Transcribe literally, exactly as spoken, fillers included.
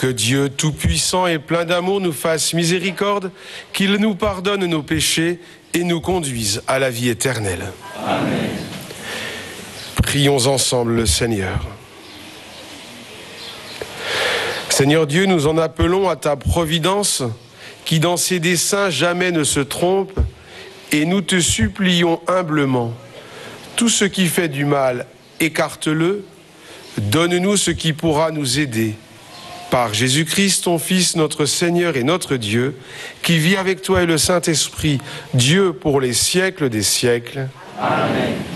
Que Dieu Tout-Puissant et plein d'amour nous fasse miséricorde, qu'il nous pardonne nos péchés et nous conduise à la vie éternelle. Amen. Prions ensemble le Seigneur. Seigneur Dieu, nous en appelons à ta providence, qui dans ses desseins jamais ne se trompe, et nous te supplions humblement, tout ce qui fait du mal, écarte-le, donne-nous ce qui pourra nous aider. Par Jésus-Christ, ton Fils, notre Seigneur et notre Dieu, qui vit avec toi et le Saint-Esprit, Dieu pour les siècles des siècles. Amen.